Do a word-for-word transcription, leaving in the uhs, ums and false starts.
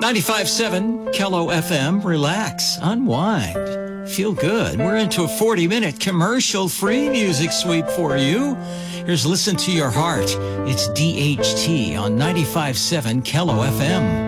ninety-five point seven Kello F M. Relax, unwind, feel good. We're into a forty-minute commercial-free music sweep for you. Here's Listen to Your Heart. It's D H T on ninety-five point seven Kello F M.